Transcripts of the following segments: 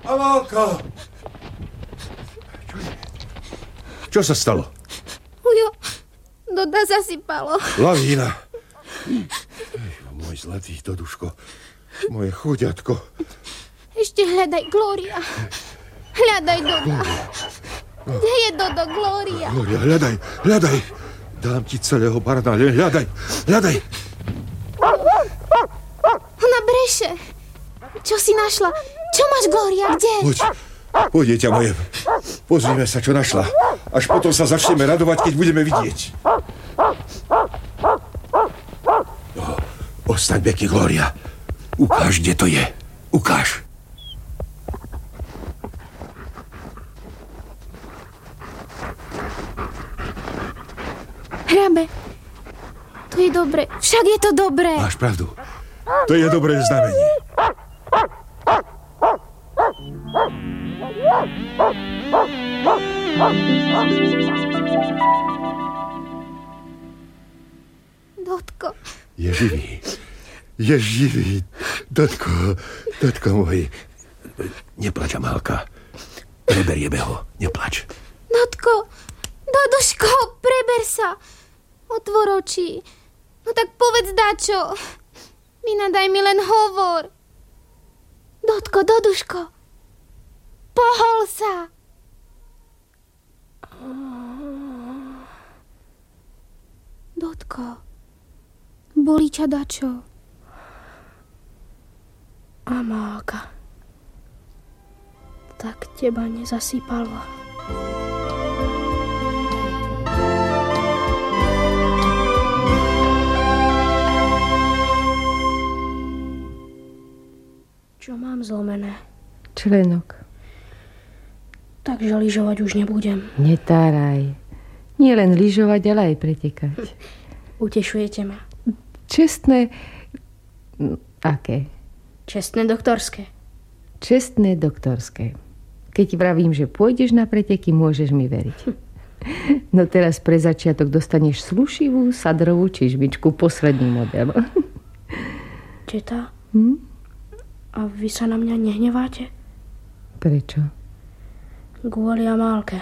Amálka! Čo sa stalo? Ujo, Doda zasypalo. Lavína. Môj zlatý Doduško. Moje chuďatko. Ešte hľadaj, Glória. Hľadaj, Doda. Kde je Dodo, Glória? Glória, hľadaj. Dám ti celého barana, hľadaj. Ona breše. Čo si našla? Čo máš, Glória, kde? Poď, dieťa moje. Pozrime sa, čo našla. Až potom sa začneme radovať, keď budeme vidieť. Ostaň pekne, Glória. Ukáž, kde to je. Ukáž. Hrabe, to je dobre. Však je to dobré. Máš pravdu. To je dobré znamenie. Dotko. Je živý. Dotko môj. Neplač, Amálka. Preberieme ho. Neplač. Dotko, Doduško, preber sa. Otvor oči. No tak povedz dačo. Vynadaj mi len hovor. Dotko, Doduško. Pohol sa. Dotko, bolí ťa dačo? Amálka, tak teba nezasypalo. Čo mám zlomené? Členok. Takže lyžovať už nebudem. Netáraj. Nie len lyžovať, ale aj pretekať. Utešujete ma. Čestné... Aké? Čestné doktorské. Čestné doktorské. Keď vravím, že pôjdeš na preteky, môžeš mi veriť. No teraz pre začiatok dostaneš slušivú sadrovú čižmičku, posledný model. Teta? A vy sa na mňa nehneváte? Prečo? Kvôli Amálke.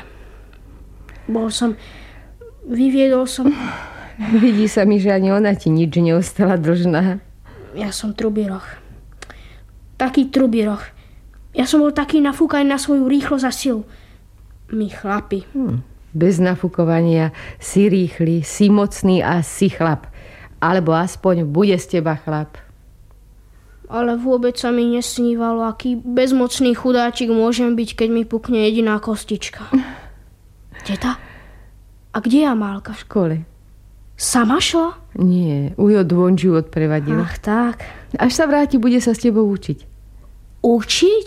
Vyviedol som... Vidí sa mi, že ani ona ti nič neostala dlžná. Ja som trubiroch. Taký trubiroch. Ja som bol taký nafúkaný na svoju rýchlosť a silu. My chlapi. Bez nafúkovania si rýchly, si mocný a si chlap. Alebo aspoň bude z teba chlap. Ale vôbec sa mi nesnívalo, aký bezmocný chudáčik môžem byť, keď mi pukne jediná kostička. Teta? A kde je Amálka? V škole. Sama šla? Nie, Ujo Dvonžiu odprevadil. Ach tak. Až sa vráti, bude sa s tebou učiť. Učiť?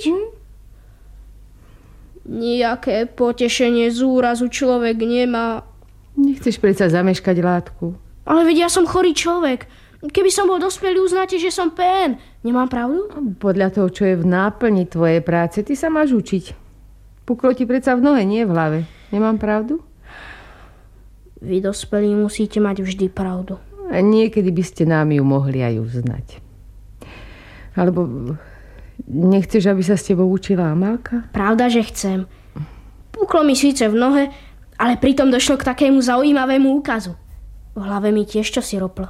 Nijaké potešenie z úrazu človek nemá. Nechceš predsa zameškať látku. Ale veď ja som chorý človek. Keby som bol dospelý, uznáte, že som PN. Nemám pravdu? Podľa toho, čo je v náplni tvojej práce, ty sa máš učiť. Puklo ti predsa v nohe, nie v hlave. Nemám pravdu? Vy dospelí musíte mať vždy pravdu. A niekedy by ste nám ju mohli aj uznať. Alebo nechceš, aby sa s tebou učila Amálka? Pravda, že chcem. Puklo mi síce v nohe, ale pritom došlo k takému zaujímavému úkazu. V hlave mi tiež čosi roplo.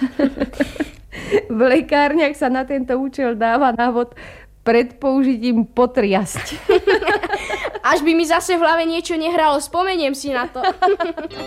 V lekárniach sa na tento účel dáva návod pred použitím potriasť. Až by mi zase v hlave niečo nehralo, spomeniem si na to.